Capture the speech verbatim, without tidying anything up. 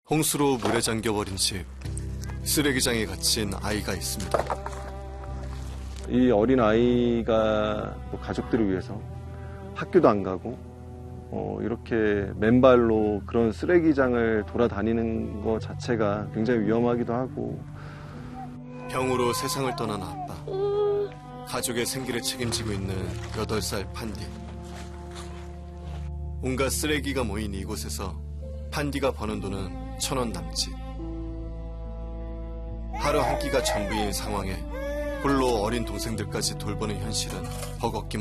홍수로 물에 잠겨버린 집, 쓰레기장에 갇힌 아이가 있습니다. 이 어린 아이가 뭐 가족들을 위해서 학교도 안 가고 어, 이렇게 맨발로 그런 쓰레기장을 돌아다니는 것 자체가 굉장히 위험하기도 하고. 병으로 세상을 떠난 아빠, 가족의 생기를 책임지고 있는 여덟 살 판디. 온갖 쓰레기가 모인 이곳에서 판디가 버는 돈은 천 원 남짓. 하루 한 끼가 전부인 상황에 홀로 어린 동생들까지 돌보는 현실은 버겁기만